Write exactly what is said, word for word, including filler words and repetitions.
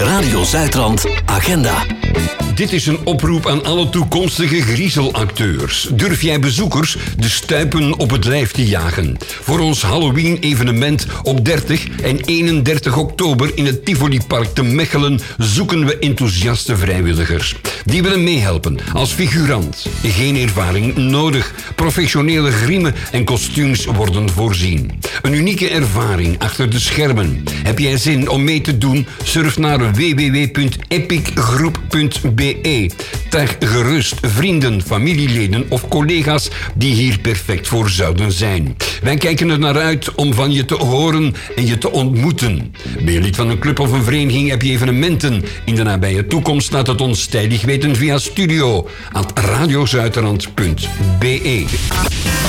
Radio Zuidrand Agenda. Dit is een oproep aan alle toekomstige griezelacteurs. Durf jij bezoekers de stuipen op het lijf te jagen? Voor ons Halloween-evenement op dertig en eenendertig oktober in het Tivolipark te Mechelen zoeken we enthousiaste vrijwilligers. Die willen meehelpen als figurant. Geen ervaring nodig. Professionele griemen en kostuums worden voorzien. Een unieke ervaring achter de schermen. Heb jij zin om mee te doen? Surf naar w w w punt epic groep punt b e. Tag gerust vrienden, familieleden of collega's die hier perfect voor zouden zijn. Wij kijken er naar uit om van je te horen en je te ontmoeten. Ben je lid van een club of een vereniging, heb je evenementen in de nabije toekomst? Laat het ons tijdig weten via studio at radiozuiderland punt b e.